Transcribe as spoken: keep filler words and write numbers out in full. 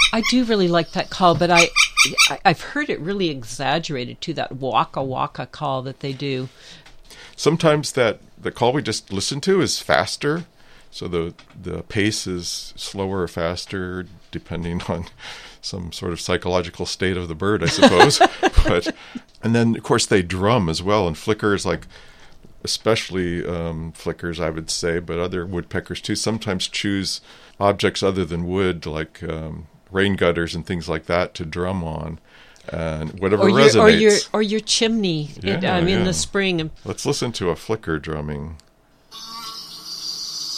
I do really like that call, but I, I I've heard it really exaggerated to that waka waka call that they do. Sometimes that the call we just listened to is faster, so the the pace is slower or faster depending on some sort of psychological state of the bird, I suppose. But and then of course they drum as well, and flickers, like especially um, flickers, I would say, but other woodpeckers too, sometimes choose objects other than wood, like um, rain gutters and things like that, to drum on. And whatever or your, resonates. Or your, or your chimney yeah, in, um, in yeah. the spring. Let's listen to a flicker drumming.